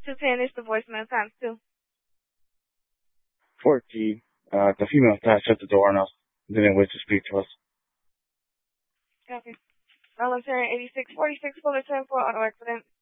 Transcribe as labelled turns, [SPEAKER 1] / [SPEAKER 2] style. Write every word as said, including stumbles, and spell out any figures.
[SPEAKER 1] two ten is the voicemail times two.
[SPEAKER 2] Forky, uh, the female staff shut the door on us and didn't wish to speak to us.
[SPEAKER 1] Copy. Volunteer eighty-six forty-six, Fullerton for auto accident.